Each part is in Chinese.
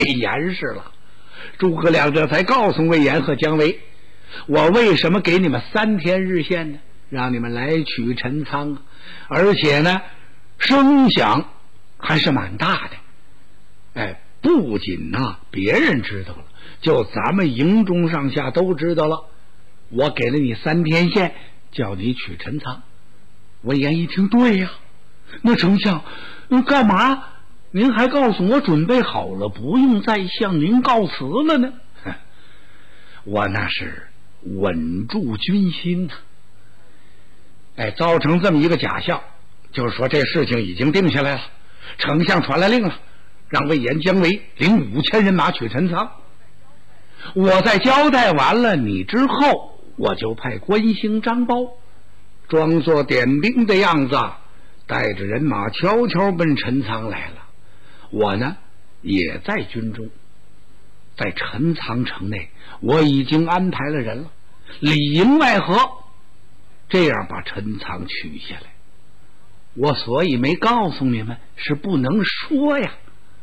严实了。诸葛亮这才告诉魏延和姜维，我为什么给你们3天日限呢？让你们来取陈仓啊！而且呢，声响还是蛮大的。不仅别人知道了，就咱们营中上下都知道了。我给了你3天限，叫你取陈仓。魏延一听，对呀，那丞相，干嘛？您还告诉我准备好了，不用再向您告辞了呢？我那是稳住军心呐。造成这么一个假象，就是说这事情已经定下来了，丞相传来令了，让魏延、姜维领5000人马取陈仓。我在交代完了你之后，我就派关兴、张苞装作点兵的样子，带着人马悄悄奔陈仓来了。我呢也在军中，在陈仓城内我已经安排了人了，里应外合，这样把陈仓取下来。我所以没告诉你们，是不能说呀。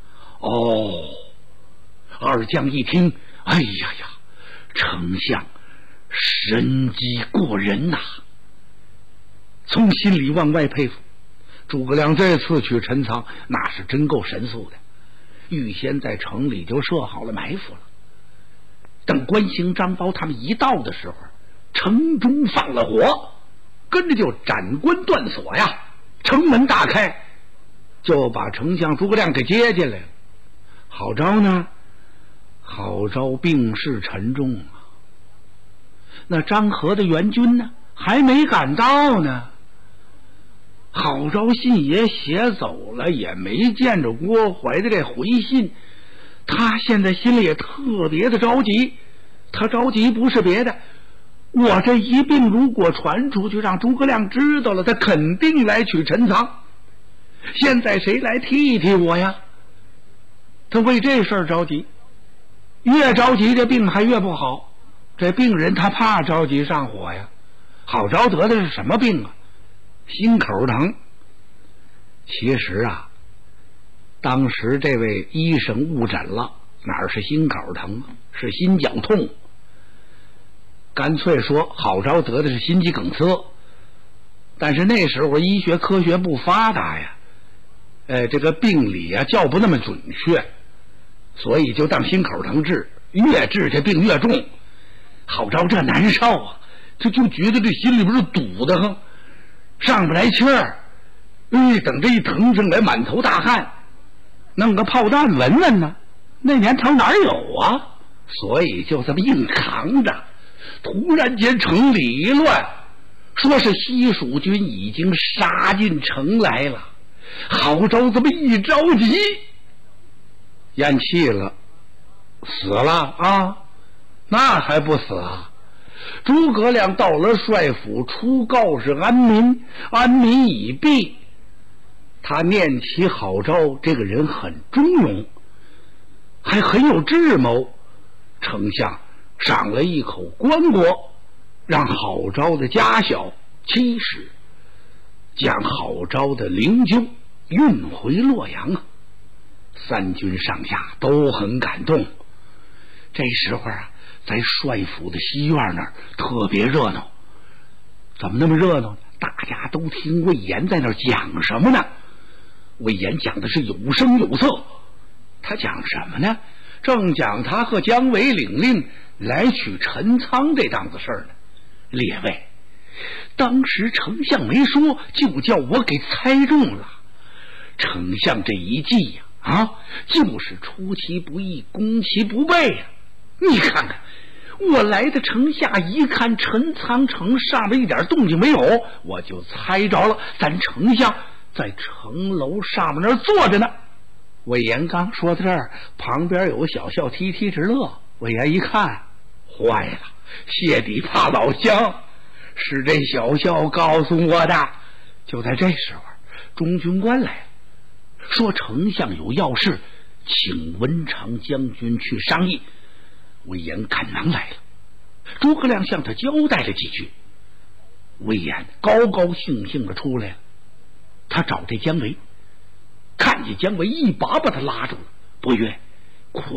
二将一听，哎呀呀，丞相神机过人呐，从心里往外佩服。诸葛亮这次取陈仓那是真够神速的，预先在城里就设好了埋伏了。等关兴、张苞他们一到的时候，城中放了火，跟着就斩关断锁呀，城门大开，就把丞相诸葛亮给接进来了。郝昭呢？郝昭病势沉重啊。那张合的援军呢？还没赶到呢。郝昭信也写走了，也没见着郭淮的这回信，他现在心里也特别的着急。他着急不是别的，我这一病如果传出去，让诸葛亮知道了，他肯定来取陈仓。现在谁来替替我呀？他为这事儿着急，越着急这病还越不好。这病人他怕着急上火呀。郝昭得的是什么病啊？心口疼。其实当时这位医生误诊了，哪是心口疼，是心绞痛。干脆说郝昭得的是心肌梗塞。但是那时候医学科学不发达呀，这个病理叫不那么准确，所以就当心口疼治，越治这病越重。郝昭这难受啊，就觉得这心里边是堵得慌，上不来气儿。等这一疼上来，满头大汗，弄个炮弹闻闻呢，那年头哪有啊？所以就这么硬扛着。突然间城里一乱，说是西蜀军已经杀进城来了。郝昭这么一着急，咽气了，死了啊？那还不死啊？诸葛亮到了帅府，出告示安民，安民已毕。他念起郝昭这个人很忠勇，还很有智谋，丞相赏了一口棺椁，让郝昭的家小妻室将郝昭的灵柩运回洛阳啊。三军上下都很感动。这时候在帅府的西院那儿特别热闹。怎么那么热闹呢？大家都听魏延在那儿讲什么呢？魏延讲的是有声有色。他讲什么呢？正讲他和姜维领令来取陈仓这档子事儿呢。列位，当时丞相没说，就叫我给猜中了。丞相这一计就是出其不意，攻其不备呀。你看看，我来的城下一看，陈仓城上面一点动静没有，我就猜着了，咱丞相在城楼上面那儿坐着呢。魏延刚说到这儿，旁边有个小校踢踢直乐。魏延一看，坏了，谢底怕老乡，是这小校告诉我的。就在这时候，中军官来了，说丞相有要事，请文长将军去商议。魏延赶忙来了，诸葛亮向他交代了几句。魏延高高兴兴的出来了，他找这姜维，看见姜维一把把他拉住了。伯约，